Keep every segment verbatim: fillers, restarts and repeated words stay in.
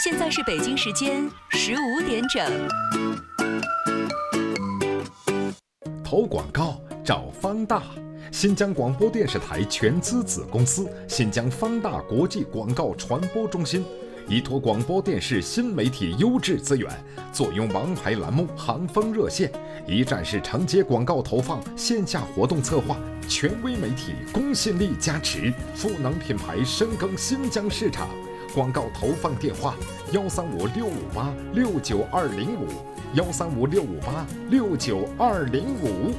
现在是北京时间十五点整。 投广告找方大，新疆广播电视台全资子公司新疆方大国际广告传播中心，依托广播电视新媒体优质资源，坐拥王牌栏目、行风热线，一站式承接广告投放、线下活动策划，权威媒体公信力加持，赋能品牌深耕新疆市场。广告投放电话：幺三五六五八六九二零五，幺三五六五八六九二零五。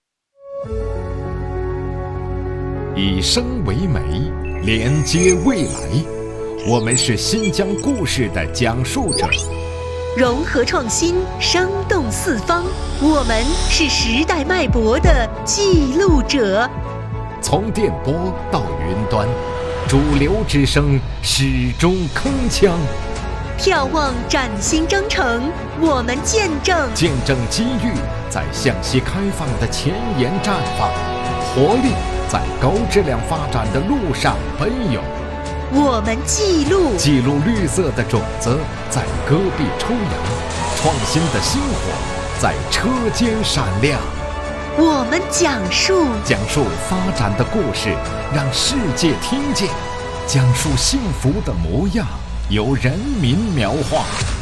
以声为媒，连接未来。我们是新疆故事的讲述者， 融合创新，生动四方。我们是时代脉搏的记录者。 从电波到云端，主流之声始终铿锵。 眺望崭新征程，我们见证见证机遇在向西开放的前沿绽放，活力在高质量发展的路上奔涌。 我们记录记录绿色的种子在戈壁抽芽，创新的星火在车间闪亮。 我们讲述讲述发展的故事，让世界听见；讲述幸福的模样，由人民描画。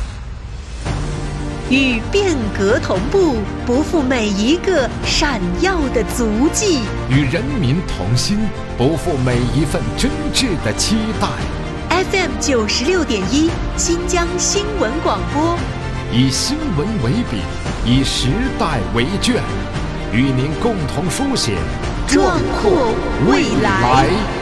与变革同步，不负每一个闪耀的足迹； 与人民同心，不负每一份真挚的期待。 F M 九十六点一，新疆新闻广播， 以新闻为笔，以时代为卷，与您共同书写壮阔未来。